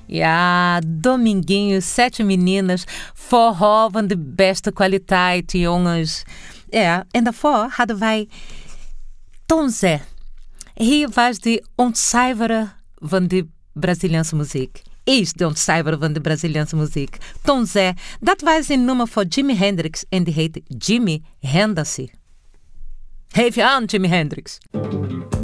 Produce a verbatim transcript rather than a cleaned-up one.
Ja, Dominguinho, Sete Meninas, forró van de beste kwaliteit, jongens. Ja, en daarvoor hadden wij Tom Zé. Hij was de ontcijferen van de Braziliaanse muziek. Is de ontcijferen van de Braziliaanse muziek. Tom Zé, dat was een nummer voor Jimi Hendrix en die heet Jimi Hendrix. Geef je aan, Jimi Hendrix.